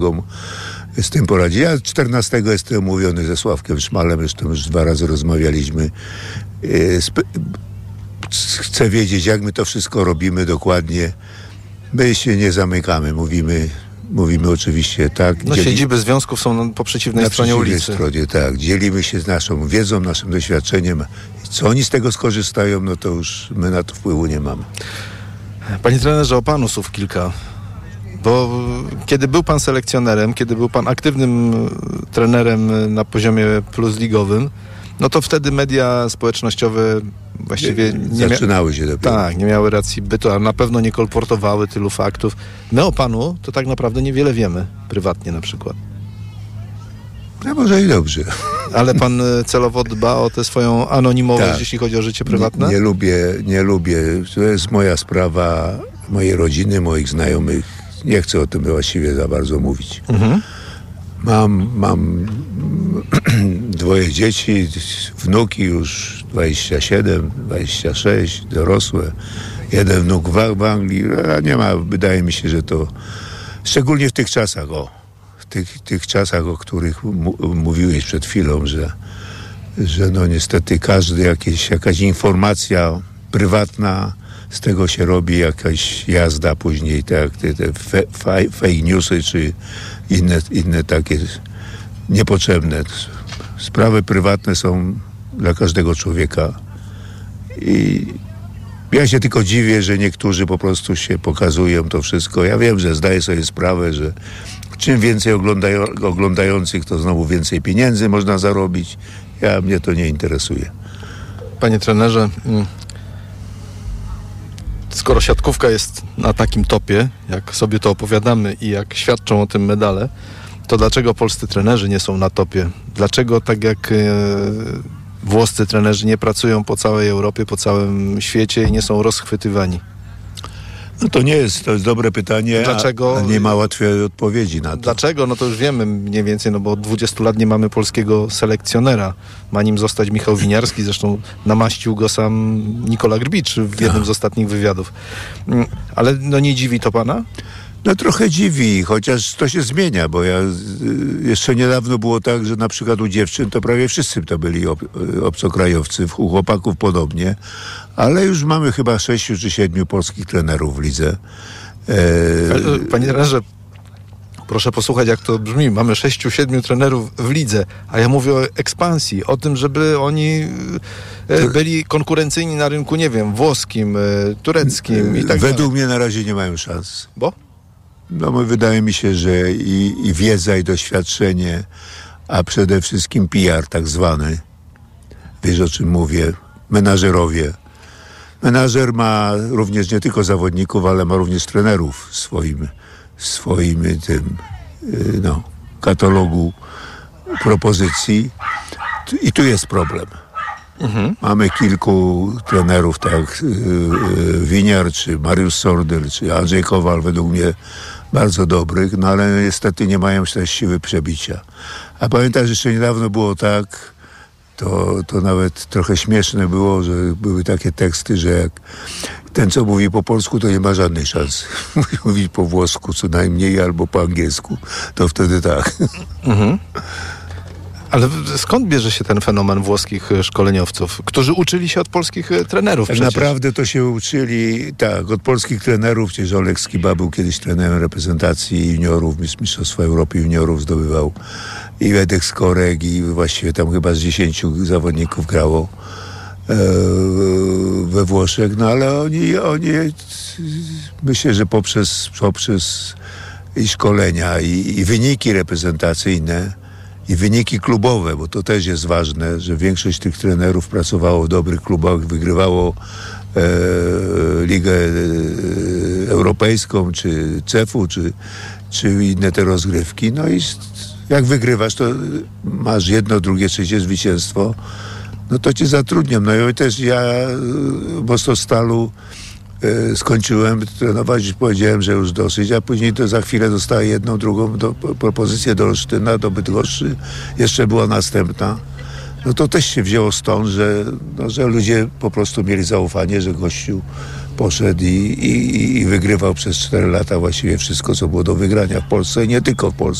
z tym poradzi. Ja 14 jestem umówiony ze Sławkiem Szmalem, zresztą już 2 razy rozmawialiśmy. Chcę wiedzieć, jak my to wszystko robimy dokładnie. My się nie zamykamy, mówimy oczywiście tak. Siedziby związków są po przeciwnej stronie ulicy. Tak, dzielimy się z naszą wiedzą, naszym doświadczeniem. Co oni z tego skorzystają, no to już my na to wpływu nie mamy. Panie trenerze, o panu słów kilka. Bo kiedy był pan selekcjonerem, kiedy był pan aktywnym trenerem na poziomie plusligowym, no to wtedy media społecznościowe właściwie zaczynały się dopiero. Tak, nie miały racji bytu, a na pewno nie kolportowały tylu faktów. My o panu to tak naprawdę niewiele wiemy, prywatnie na przykład. No może i dobrze. Ale pan celowo dba o tę swoją anonimowość, jeśli chodzi o życie prywatne? Nie lubię. To jest moja sprawa, mojej rodziny, moich znajomych. Nie chcę o tym właściwie za bardzo mówić. Mam 2 dzieci, wnuki już 27, 26, dorosłe. 1 wnuk w Anglii. A nie ma, wydaje mi się, że to szczególnie w tych czasach, tych czasach, o których mówiłeś przed chwilą, że no niestety jakaś informacja prywatna, z tego się robi jakaś jazda później, tak, te fake newsy czy inne takie niepotrzebne. Sprawy prywatne są dla każdego człowieka i ja się tylko dziwię, że niektórzy po prostu się pokazują to wszystko. Ja wiem, że zdaję sobie sprawę, że czym więcej oglądających, to znowu więcej pieniędzy można zarobić. Mnie to nie interesuje. Panie trenerze, skoro siatkówka jest na takim topie, jak sobie to opowiadamy i jak świadczą o tym medale, to dlaczego polscy trenerzy nie są na topie? Dlaczego tak jak włoscy trenerzy nie pracują po całej Europie, po całym świecie i nie są rozchwytywani? No to jest dobre pytanie, dlaczego, a nie ma łatwej odpowiedzi na to. Dlaczego? No to już wiemy mniej więcej, no bo od 20 lat nie mamy polskiego selekcjonera. Ma nim zostać Michał Winiarski, zresztą namaścił go sam Nikola Grbicz w jednym z ostatnich wywiadów. Ale no nie dziwi to pana? No trochę dziwi, chociaż to się zmienia, bo jeszcze niedawno było tak, że na przykład u dziewczyn to prawie wszyscy to byli obcokrajowcy, u chłopaków podobnie, ale już mamy chyba 6 czy 7 polskich trenerów w lidze. Panie trenerze, proszę posłuchać, jak to brzmi. Mamy 6-7 trenerów w lidze, a ja mówię o ekspansji, o tym, żeby oni byli konkurencyjni na rynku, nie wiem, włoskim, tureckim i tak dalej. Według mnie na razie nie mają szans. Bo? No wydaje mi się, że i wiedza, i doświadczenie, a przede wszystkim PR tak zwany, wiesz o czym mówię, menażerowie. Menażer ma również nie tylko zawodników, ale ma również trenerów w swoim katalogu propozycji i tu jest problem. Mamy kilku trenerów, tak jak Winiar, czy Mariusz Sordyl, czy Andrzej Kowal, według mnie bardzo dobrych, no ale niestety nie mają też siły przebicia. A pamiętasz, jeszcze niedawno było tak, to nawet trochę śmieszne było, że były takie teksty, że jak ten, co mówi po polsku, to nie ma żadnej szansy. Mówi po włosku co najmniej, albo po angielsku, to wtedy tak. Ale skąd bierze się ten fenomen włoskich szkoleniowców, którzy uczyli się od polskich trenerów? Tak przecież. naprawdę to się uczyli, od polskich trenerów. Przecież Olek Skiba był kiedyś trenerem reprezentacji juniorów, Mistrzostwa Europy juniorów zdobywał i Edek Skorek i właściwie tam chyba z 10 zawodników grało we Włoszech, no ale oni myślę, że poprzez i szkolenia i wyniki reprezentacyjne i wyniki klubowe, bo to też jest ważne, że większość tych trenerów pracowało w dobrych klubach, wygrywało Ligę Europejską, czy CEF-u, czy inne te rozgrywki. No i jak wygrywasz, to masz 1, 2, 3 zwycięstwo, no to cię zatrudniam. No i też ja w Mostostalu skończyłem trenować i powiedziałem, że już dosyć, a później to za chwilę dostaję 1, 2 propozycję do Olsztyna, do Bydgoszczy. Jeszcze była następna. No to też się wzięło stąd, że ludzie po prostu mieli zaufanie, że gościu poszedł i wygrywał przez 4 lata właściwie wszystko, co było do wygrania w Polsce i nie tylko w Polsce.